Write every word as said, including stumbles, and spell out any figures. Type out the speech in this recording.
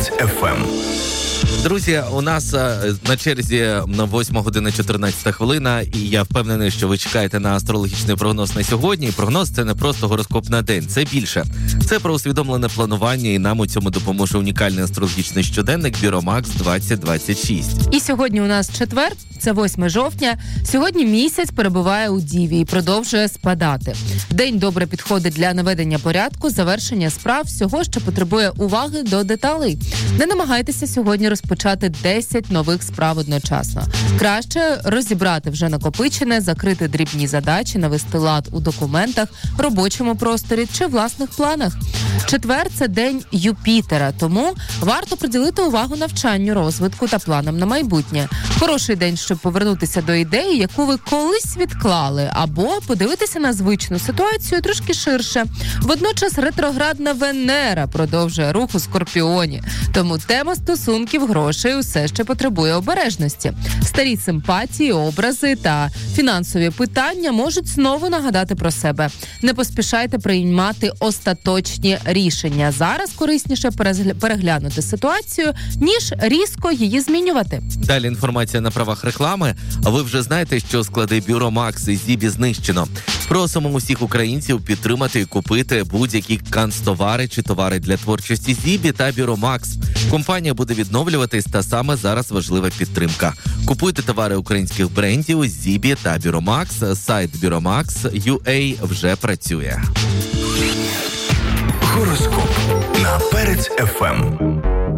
Перець еф ем. Друзі, у нас на черзі на восьма година чотирнадцята хвилина, і я впевнений, що ви чекаєте на астрологічний прогноз на сьогодні. І прогноз – це не просто гороскоп на день, це більше. Це про усвідомлене планування, і нам у цьому допоможе унікальний астрологічний щоденник Біромакс двадцять двадцять шість. І сьогодні у нас четвер, це восьме жовтня. Сьогодні місяць перебуває у Діві і продовжує спадати. День добре підходить для наведення порядку, завершення справ, всього, що потребує уваги до деталей. Не намагайтеся сьогодні розпочати десять нових справ одночасно. Краще розібрати вже накопичене, закрити дрібні задачі, навести лад у документах, робочому просторі чи власних планах. Четвер – це день Юпітера, тому варто приділити увагу навчанню, розвитку та планам на майбутнє. Хороший день, щоб повернутися до ідеї, яку ви колись відклали, або подивитися на звичну ситуацію трошки ширше. Водночас ретроградна Венера продовжує рух у Скорпіоні, тому тема стосунків, грошей усе ще потребує обережності. Старі симпатії, образи та фінансові питання можуть знову нагадати про себе. Не поспішайте приймати остаточні рішення. Зараз корисніше переглянути ситуацію, ніж різко її змінювати. Далі інформація на правах реклами. А ви вже знаєте, що склади Біромакс і Зібі знищено. Просимо усіх українців підтримати і купити будь-які канцтовари чи товари для творчості Зібі та Біромакс. Компанія буде відновлюватись, та саме зараз важлива підтримка. Купуйте товари українських брендів Зібі та Біромакс. Сайт Біромакс крапка ю а вже працює. Гороскоп на Перець еф ем.